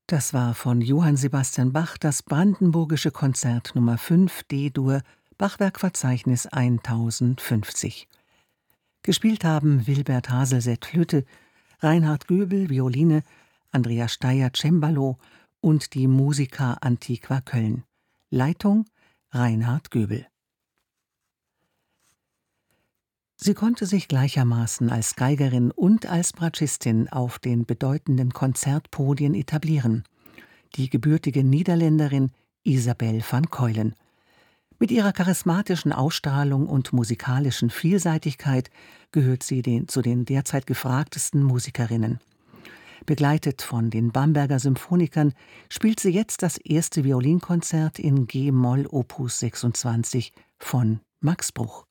Das war von Johann Sebastian Bach das Brandenburgische Konzert Nummer 5 D-Dur, Bachwerkverzeichnis 1050. Gespielt haben Wilbert Haselset Flöte, Reinhard Göbel Violine, Andreas Steyer Cembalo und die Musica Antiqua Köln. Leitung Reinhard Göbel. Sie konnte sich gleichermaßen als Geigerin und als Bratschistin auf den bedeutenden Konzertpodien etablieren. Die gebürtige Niederländerin Isabel van Keulen. Mit ihrer charismatischen Ausstrahlung und musikalischen Vielseitigkeit gehört sie zu den derzeit gefragtesten Musikerinnen. Begleitet von den Bamberger Symphonikern spielt sie jetzt das erste Violinkonzert in G-Moll Opus 26 von Max Bruch.